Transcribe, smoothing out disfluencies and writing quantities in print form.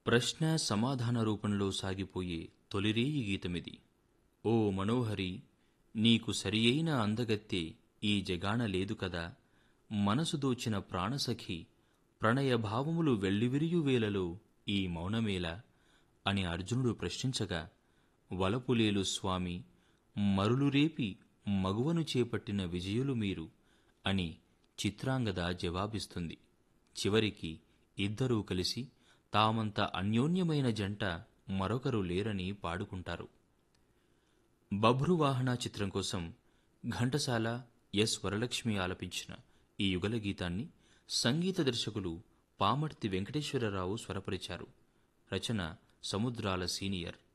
ప్రశ్న సమాధాన రూపంలో సాగిపోయే తొలిరేయి గీతమిది. ఓ మనోహరి, నీకు సరియైన అందగత్తె ఈ జగాన లేదు కదా, మనసు దోచిన ప్రాణసఖి, ప్రణయభావములు వెల్లివిరియు వేళలో ఈ మౌనమేలా అని అర్జునుడు ప్రశ్నించగా, వలపులేలు స్వామి, మరులురేపి మగువను చేపట్టిన విజయులు మీరు అని చిత్రాంగద జవాబిస్తుంది. చివరికి ఇద్దరూ కలిసి తామంత అన్యోన్యమైన జంట మరొకరు లేరని పాడుకుంటారు. బభ్రువాహన చిత్రం కోసం ఘంటసాల, ఎస్ వరలక్ష్మి ఆలపించిన ఈ యుగల గీతాన్ని సంగీత దర్శకులు పామర్తి వెంకటేశ్వరరావు స్వరపరిచారు. రచన సముద్రాల సీనియర్.